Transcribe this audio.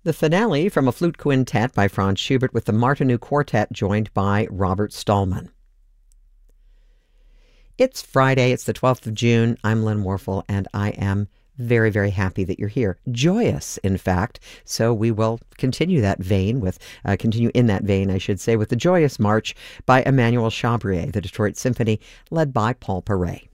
The finale from a flute quintet by Franz Schubert with the Martinu Quartet joined by Robert Stallman. It's Friday, it's the 12th of June. I'm Lynn Warfel, and I am very, very happy that you're here. Joyous, in fact. So we will continue in that vein, I should say, with the Joyous March by Emmanuel Chabrier, the Detroit Symphony, led by Paul Paray.